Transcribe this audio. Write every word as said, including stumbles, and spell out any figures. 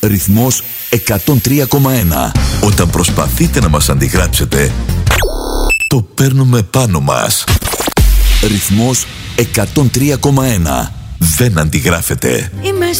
Ρυθμός εκατόν τρία κόμμα ένα. Όταν προσπαθείτε να μας αντιγράψετε, το παίρνουμε πάνω μας. Ρυθμός εκατόν τρία κόμμα ένα. Δεν αντιγράφεται. Είμαι